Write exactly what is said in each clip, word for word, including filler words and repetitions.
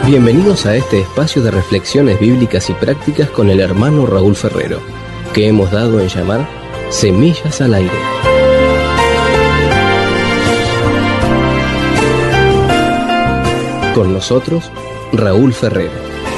Bienvenidos a este espacio de reflexiones bíblicas y prácticas con el hermano Raúl Ferrero, que hemos dado en llamar Semillas al Aire. Con nosotros, Raúl Ferrero.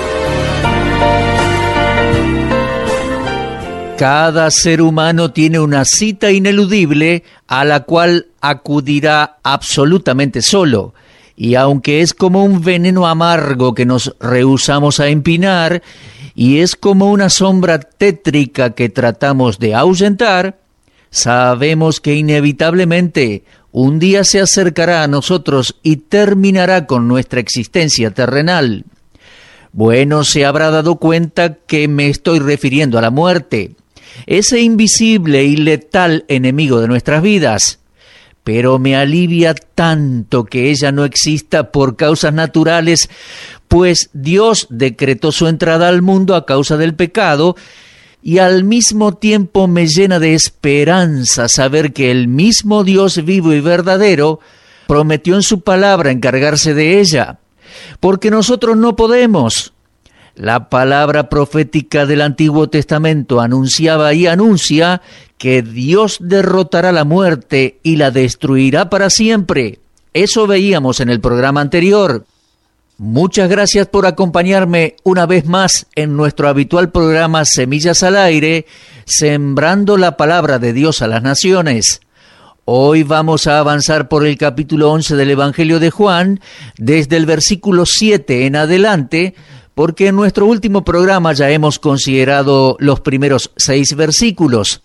Cada ser humano tiene una cita ineludible a la cual acudirá absolutamente solo. Y aunque es como un veneno amargo que nos rehusamos a empinar, y es como una sombra tétrica que tratamos de ahuyentar, sabemos que inevitablemente un día se acercará a nosotros y terminará con nuestra existencia terrenal. Bueno, se habrá dado cuenta que me estoy refiriendo a la muerte, ese invisible y letal enemigo de nuestras vidas. Pero me alivia tanto que ella no exista por causas naturales, pues Dios decretó su entrada al mundo a causa del pecado, y al mismo tiempo me llena de esperanza saber que el mismo Dios vivo y verdadero prometió en su palabra encargarse de ella, porque nosotros no podemos. La palabra profética del Antiguo Testamento anunciaba y anuncia que Dios derrotará la muerte y la destruirá para siempre. Eso veíamos en el programa anterior. Muchas gracias por acompañarme una vez más en nuestro habitual programa Semillas al Aire, sembrando la palabra de Dios a las naciones. Hoy vamos a avanzar por el capítulo once del Evangelio de Juan, desde el versículo siete en adelante, porque en nuestro último programa ya hemos considerado los primeros seis versículos.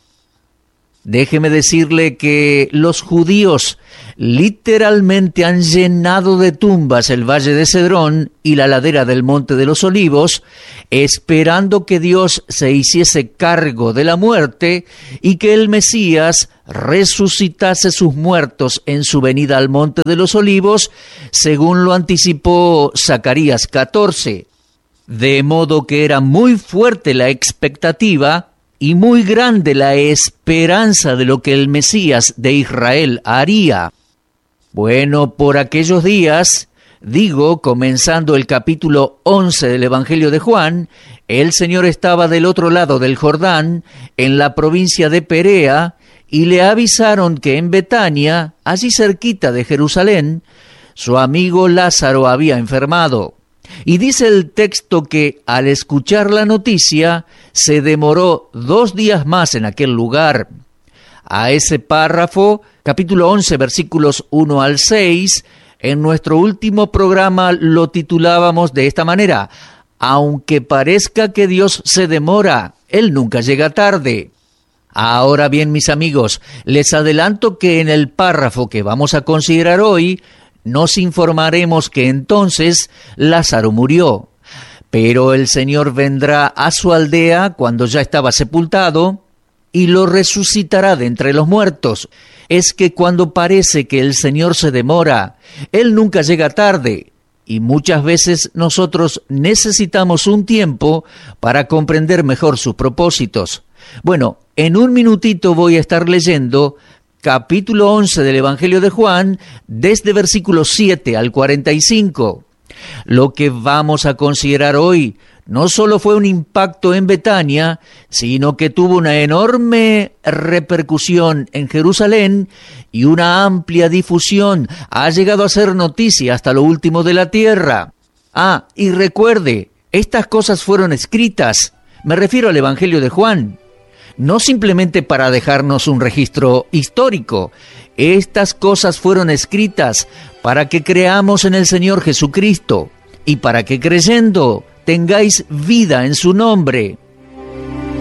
Déjeme decirle que los judíos literalmente han llenado de tumbas el Valle de Cedrón y la ladera del Monte de los Olivos, esperando que Dios se hiciese cargo de la muerte y que el Mesías resucitase sus muertos en su venida al Monte de los Olivos, según lo anticipó Zacarías catorce. De modo que era muy fuerte la expectativa y muy grande la esperanza de lo que el Mesías de Israel haría. Bueno, por aquellos días, digo, comenzando el capítulo once del Evangelio de Juan, el Señor estaba del otro lado del Jordán, en la provincia de Perea, y le avisaron que en Betania, allí cerquita de Jerusalén, su amigo Lázaro había enfermado. Y dice el texto que al escuchar la noticia se demoró dos días más en aquel lugar. A ese párrafo, capítulo once, versículos uno al seis, en nuestro último programa lo titulábamos de esta manera: aunque parezca que Dios se demora, Él nunca llega tarde. Ahora bien, mis amigos, les adelanto que en el párrafo que vamos a considerar hoy, nos informaremos que entonces Lázaro murió, pero el Señor vendrá a su aldea cuando ya estaba sepultado y lo resucitará de entre los muertos. Es que cuando parece que el Señor se demora, Él nunca llega tarde, y muchas veces nosotros necesitamos un tiempo para comprender mejor sus propósitos. Bueno, en un minutito voy a estar leyendo capítulo once del Evangelio de Juan, desde versículos siete al cuarenta y cinco. Lo que vamos a considerar hoy no solo fue un impacto en Betania, sino que tuvo una enorme repercusión en Jerusalén y una amplia difusión. Ha llegado a ser noticia hasta lo último de la tierra. Ah, y recuerde, estas cosas fueron escritas, me refiero al Evangelio de Juan, no simplemente para dejarnos un registro histórico. Estas cosas fueron escritas para que creamos en el Señor Jesucristo y para que creyendo tengáis vida en su nombre.